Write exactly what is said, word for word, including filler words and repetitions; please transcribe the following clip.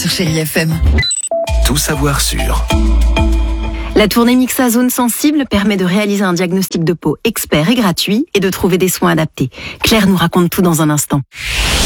sur Chérie F M. Tout savoir sur... La tournée Mixa Zone Sensible permet de réaliser un diagnostic de peau expert et gratuit et de trouver des soins adaptés. Claire nous raconte tout dans un instant.